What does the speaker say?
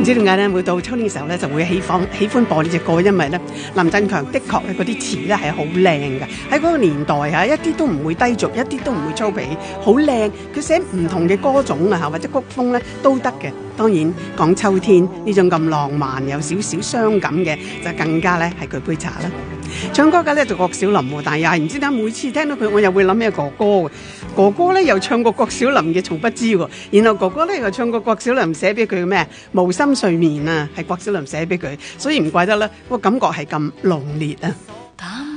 唔知點解咧，每到秋天嘅時候咧，就會喜歡播呢隻歌，因為咧林振強的確咧嗰啲詞咧係好靚嘅，喺嗰個年代嚇一啲都唔會低俗，一啲都唔會粗鄙，好靚。佢寫唔同嘅歌種啊嚇，或者曲風咧都得嘅。當然講秋天呢種咁浪漫有少少傷感嘅，就更加咧係佢杯茶啦。唱歌嘅咧就郭小霖喎，但係又係唔知點解每次聽到佢，我又會諗起哥哥嘅。哥哥咧又唱過郭小霖嘅從不知喎，然後哥哥咧又唱過郭小霖寫俾佢嘅咩無心睡眠啊，係郭小霖寫俾佢，所以唔怪得啦，個感覺係咁濃烈啊。